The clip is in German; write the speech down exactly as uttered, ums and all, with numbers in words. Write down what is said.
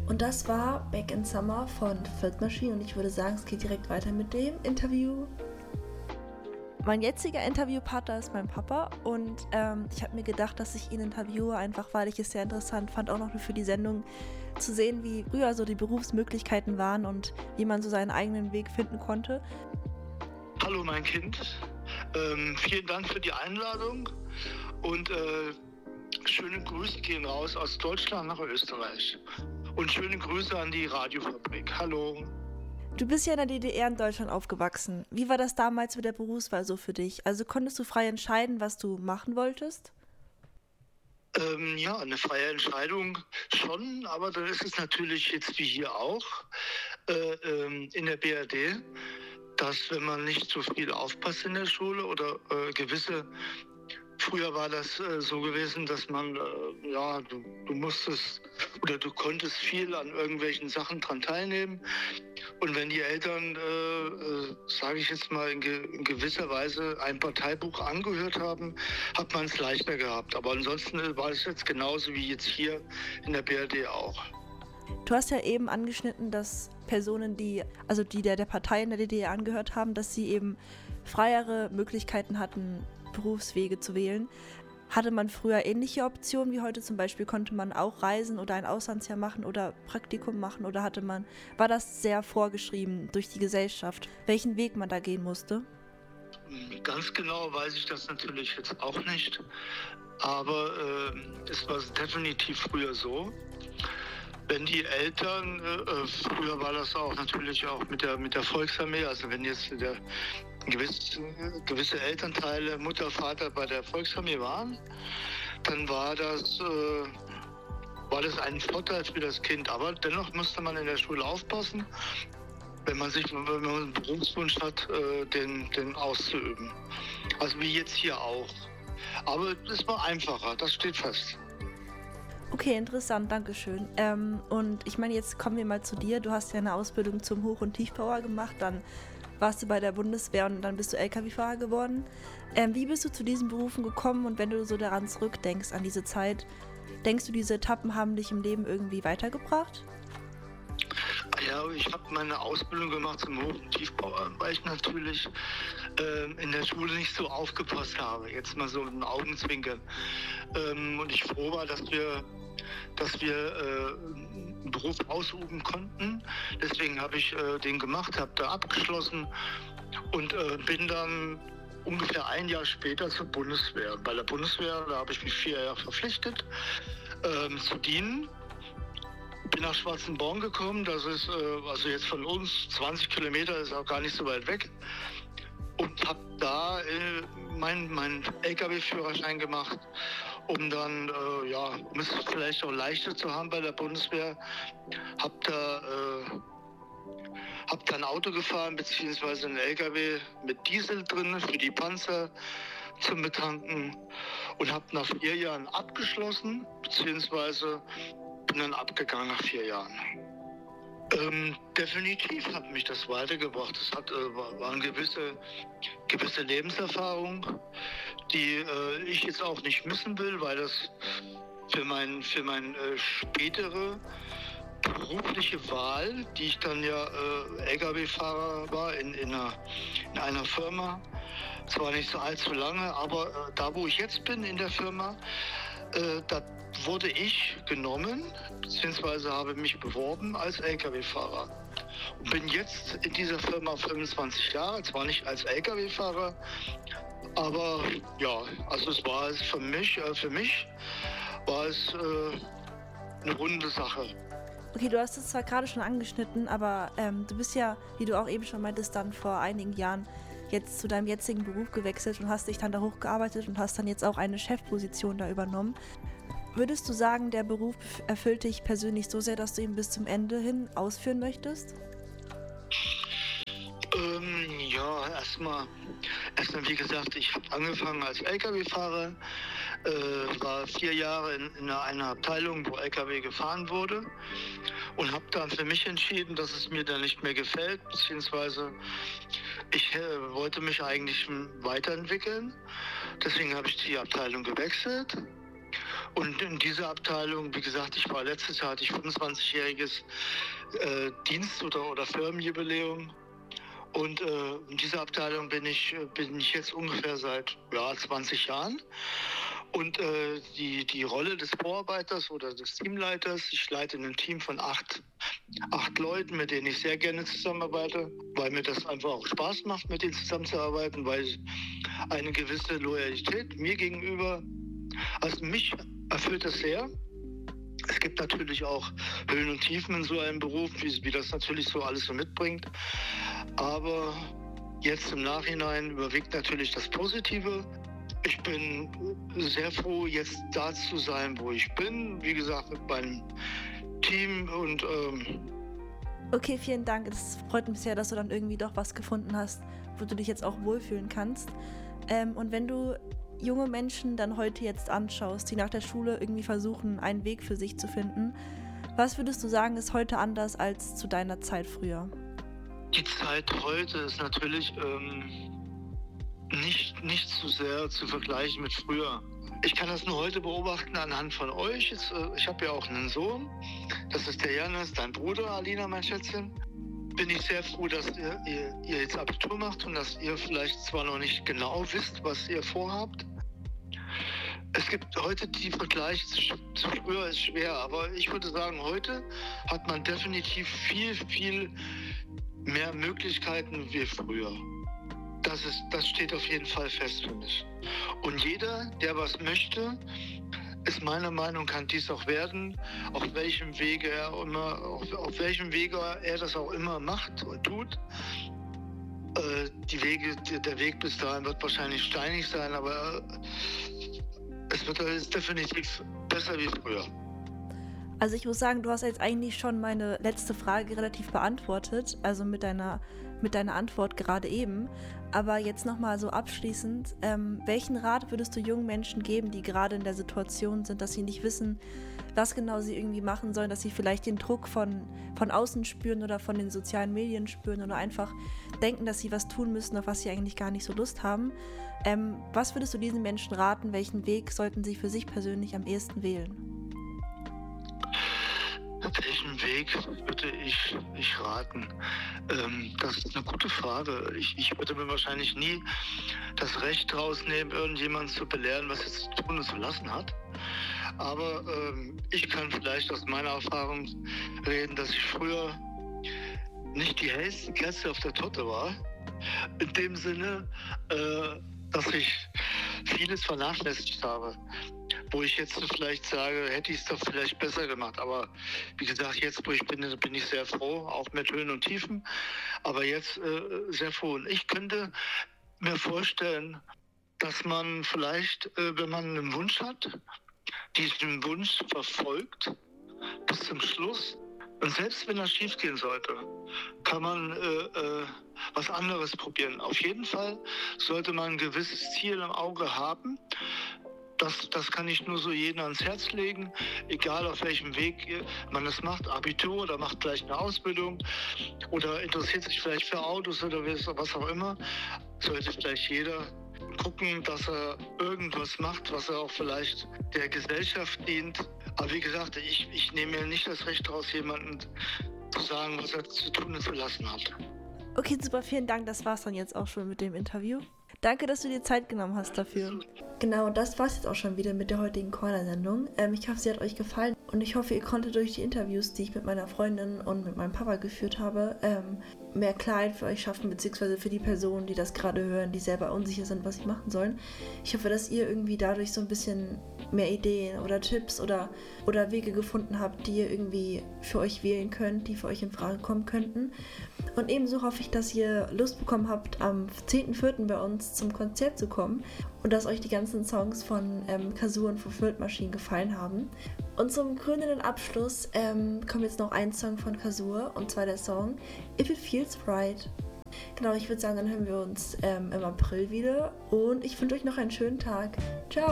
Und das war Back in Summer von Filth Machine und ich würde sagen, es geht direkt weiter mit dem Interview. Mein jetziger Interviewpartner ist mein Papa und ähm, ich habe mir gedacht, dass ich ihn interviewe, einfach weil ich es sehr interessant fand, auch noch für die Sendung zu sehen, wie früher so die Berufsmöglichkeiten waren und wie man so seinen eigenen Weg finden konnte. Hallo mein Kind, ähm, vielen Dank für die Einladung und äh, schöne Grüße gehen raus aus Deutschland nach Österreich. Und schöne Grüße an die Radiofabrik. Hallo. Du bist ja in der D D R in Deutschland aufgewachsen. Wie war das damals mit der Berufswahl so für dich? Also konntest du frei entscheiden, was du machen wolltest? Ähm, ja, eine freie Entscheidung schon, aber dann ist es natürlich jetzt wie hier auch äh, ähm, in der B R D, dass wenn man nicht so viel aufpasst in der Schule oder äh, gewisse Früher war das äh, so gewesen, dass man, äh, ja, du, du musstest oder du konntest viel an irgendwelchen Sachen dran teilnehmen. Und wenn die Eltern, äh, äh, sage ich jetzt mal, in, ge- in gewisser Weise ein Parteibuch angehört haben, hat man es leichter gehabt. Aber ansonsten war es jetzt genauso wie jetzt hier in der B R D auch. Du hast ja eben angeschnitten, dass Personen, die, also die der, der Partei in der D D R angehört haben, dass sie eben freiere Möglichkeiten hatten, Berufswege zu wählen. Hatte man früher ähnliche Optionen wie heute? Zum Beispiel konnte man auch reisen oder ein Auslandsjahr machen oder Praktikum machen oder hatte man, war das sehr vorgeschrieben durch die Gesellschaft, welchen Weg man da gehen musste? Ganz genau weiß ich das natürlich jetzt auch nicht, aber äh, es war definitiv früher so. Wenn die Eltern, äh, früher war das auch natürlich auch mit der, mit der Volksarmee, also wenn jetzt der, gewisse, gewisse Elternteile, Mutter, Vater bei der Volksarmee waren, dann war das, äh, war das ein Vorteil für das Kind. Aber dennoch musste man in der Schule aufpassen, wenn man sich, wenn man einen Berufswunsch hat, äh, den, den auszuüben. Also wie jetzt hier auch. Aber es war einfacher, das steht fest. Okay, interessant, danke schön. Ähm, und ich meine, jetzt kommen wir mal zu dir. Du hast ja eine Ausbildung zum Hoch- und Tiefbauer gemacht, dann warst du bei der Bundeswehr und dann bist du L K W-Fahrer geworden. Ähm, wie bist du zu diesen Berufen gekommen und wenn du so daran zurückdenkst, an diese Zeit, denkst du, diese Etappen haben dich im Leben irgendwie weitergebracht? Ja, ich habe meine Ausbildung gemacht zum Hoch- und Tiefbauer, weil ich natürlich äh, in der Schule nicht so aufgepasst habe. Jetzt mal so ein Augenzwinkern. Ähm, und ich froh war, dass wir, dass wir äh, einen Beruf ausüben konnten. Deswegen habe ich äh, den gemacht, habe da abgeschlossen und äh, bin dann ungefähr ein Jahr später zur Bundeswehr. Bei der Bundeswehr, da habe ich mich vier Jahre verpflichtet ähm, zu dienen. Bin nach Schwarzenborn gekommen, das ist äh, also jetzt von uns zwanzig Kilometer, ist auch gar nicht so weit weg. Und habe da äh, meinen mein L K W-Führerschein gemacht, um dann, äh, ja, um es vielleicht auch leichter zu haben bei der Bundeswehr. Hab da, äh, hab da ein Auto gefahren, beziehungsweise ein L K W mit Diesel drin für die Panzer zum Betanken und habe nach vier Jahren abgeschlossen, beziehungsweise bin dann abgegangen nach vier Jahren. Ähm, definitiv hat mich das weitergebracht. Es hat, äh, war, war eine gewisse, gewisse Lebenserfahrung, die äh, ich jetzt auch nicht missen will, weil das für mein, für mein äh, spätere berufliche Wahl, die ich dann ja äh, L K W-Fahrer war in, in, einer, in einer Firma, zwar nicht so allzu lange, aber äh, da wo ich jetzt bin in der Firma, äh, da wurde ich genommen, beziehungsweise habe mich beworben als L K W-Fahrer. Und bin jetzt in dieser Firma fünfundzwanzig Jahre, zwar nicht als L K W-Fahrer, aber ja, also es war es für mich, äh, für mich war es äh, eine runde Sache. Okay, du hast es zwar gerade schon angeschnitten, aber ähm, du bist ja, wie du auch eben schon meintest, dann vor einigen Jahren jetzt zu deinem jetzigen Beruf gewechselt und hast dich dann da hochgearbeitet und hast dann jetzt auch eine Chefposition da übernommen. Würdest du sagen, der Beruf erfüllt dich persönlich so sehr, dass du ihn bis zum Ende hin ausführen möchtest? Ähm, ja, erstmal, erstmal wie gesagt, ich habe angefangen als L K W-Fahrer, äh, war vier Jahre in, in einer Abteilung, wo L K W gefahren wurde und habe dann für mich entschieden, dass es mir dann nicht mehr gefällt, beziehungsweise ich äh, wollte mich eigentlich weiterentwickeln. Deswegen habe ich die Abteilung gewechselt Und in dieser Abteilung, wie gesagt, ich war letztes Jahr, hatte ich fünfundzwanzigjähriges äh, Dienst- oder, oder Firmenjubiläum. Und äh, in dieser Abteilung bin ich, bin ich jetzt ungefähr seit ja, zwanzig Jahren. Und äh, die, die Rolle des Vorarbeiters oder des Teamleiters, ich leite ein Team von acht, acht Leuten, mit denen ich sehr gerne zusammenarbeite, weil mir das einfach auch Spaß macht, mit denen zusammenzuarbeiten, weil ich eine gewisse Loyalität mir gegenüber, also mich erfüllt das sehr. Es gibt natürlich auch Höhen und Tiefen in so einem Beruf, wie, wie das natürlich so alles so mitbringt. Aber jetzt im Nachhinein überwiegt natürlich das Positive. Ich bin sehr froh, jetzt da zu sein, wo ich bin. Wie gesagt, mit meinem Team und... Ähm okay, vielen Dank. Es freut mich sehr, dass du dann irgendwie doch was gefunden hast, wo du dich jetzt auch wohlfühlen kannst. Ähm, und wenn du junge Menschen dann heute jetzt anschaust, die nach der Schule irgendwie versuchen, einen Weg für sich zu finden, was würdest du sagen, ist heute anders als zu deiner Zeit früher? Die Zeit heute ist natürlich ähm, nicht, nicht zu sehr zu vergleichen mit früher. Ich kann das nur heute beobachten anhand von euch. Jetzt, äh, ich habe ja auch einen Sohn, das ist der Janis, dein Bruder, Alina, mein Schätzchen. Bin ich sehr froh, dass ihr, ihr, ihr jetzt Abitur macht und dass ihr vielleicht zwar noch nicht genau wisst, was ihr vorhabt. Es gibt heute die Vergleiche zu, zu früher ist schwer, aber ich würde sagen, heute hat man definitiv viel, viel mehr Möglichkeiten wie früher. Das ist, das steht auf jeden Fall fest, finde ich. Und jeder, der was möchte, ist meiner Meinung nach, kann dies auch werden, auf welchem Wege er immer, auf, auf welchem Wege er das auch immer macht und tut. Äh, die Wege, der Weg bis dahin wird wahrscheinlich steinig sein, aber es wird es definitiv besser wie früher. Also ich muss sagen, du hast jetzt eigentlich schon meine letzte Frage relativ beantwortet, also mit deiner, mit deiner Antwort gerade eben. Aber jetzt nochmal so abschließend, ähm, welchen Rat würdest du jungen Menschen geben, die gerade in der Situation sind, dass sie nicht wissen, was genau sie irgendwie machen sollen, dass sie vielleicht den Druck von, von außen spüren oder von den sozialen Medien spüren oder einfach denken, dass sie was tun müssen, auf was sie eigentlich gar nicht so Lust haben. Ähm, was würdest du diesen Menschen raten? Welchen Weg sollten sie für sich persönlich am ehesten wählen? Welchen Weg würde ich, ich raten? Ähm, das ist eine gute Frage. Ich, ich würde mir wahrscheinlich nie das Recht rausnehmen, irgendjemanden zu belehren, was er zu tun und zu lassen hat. Aber ähm, ich kann vielleicht aus meiner Erfahrung reden, dass ich früher nicht die hellste Kerze auf der Torte war. In dem Sinne, äh, dass ich vieles vernachlässigt habe. Wo ich jetzt vielleicht sage, hätte ich es doch vielleicht besser gemacht. Aber wie gesagt, jetzt, wo ich bin, bin ich sehr froh, auch mit Höhen und Tiefen. Aber jetzt äh, sehr froh. Und ich könnte mir vorstellen, dass man vielleicht, äh, wenn man einen Wunsch hat, diesen Wunsch verfolgt bis zum Schluss. Und selbst wenn das schief gehen sollte, kann man äh, äh, was anderes probieren. Auf jeden Fall sollte man ein gewisses Ziel im Auge haben. Das, das kann ich nur so jedem ans Herz legen, egal auf welchem Weg man es macht, Abitur oder macht gleich eine Ausbildung oder interessiert sich vielleicht für Autos oder was auch immer, sollte vielleicht jeder gucken, dass er irgendwas macht, was er auch vielleicht der Gesellschaft dient. Aber wie gesagt, ich, ich nehme mir nicht das Recht raus, jemanden zu sagen, was er zu tun und zu lassen hat. Okay, super, vielen Dank. Das war's dann jetzt auch schon mit dem Interview. Danke, dass du dir Zeit genommen hast dafür. Genau, das war's jetzt auch schon wieder mit der heutigen Corner-Sendung. Ähm, ich hoffe, sie hat euch gefallen und ich hoffe, ihr konntet durch die Interviews, die ich mit meiner Freundin und mit meinem Papa geführt habe, ähm, mehr Klarheit für euch schaffen, beziehungsweise für die Personen, die das gerade hören, die selber unsicher sind, was sie machen sollen. Ich hoffe, dass ihr irgendwie dadurch so ein bisschen mehr Ideen oder Tipps oder, oder Wege gefunden habt, die ihr irgendwie für euch wählen könnt, die für euch in Frage kommen könnten. Und ebenso hoffe ich, dass ihr Lust bekommen habt, am zehnten vierten bei uns zum Konzert zu kommen und dass euch die ganzen Songs von ähm, Kazoo und Fulfilled Machine gefallen haben. Und zum krönenden Abschluss ähm, kommt jetzt noch ein Song von Kazoo, und zwar der Song If It Feels Right. Genau, ich würde sagen, dann hören wir uns ähm, im April wieder und ich wünsche euch noch einen schönen Tag.